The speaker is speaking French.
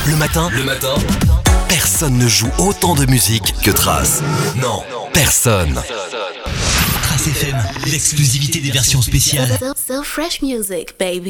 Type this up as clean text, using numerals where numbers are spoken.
Le matin, personne ne joue autant de musique que Trace. Non, personne. Trace FM, l'exclusivité des versions spéciales. So fresh music, baby.